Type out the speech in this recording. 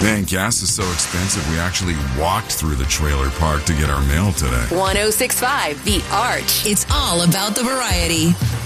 Man, gas is so expensive, we actually walked through the trailer park to get our mail today. 106.5 The Arch. It's all about the variety.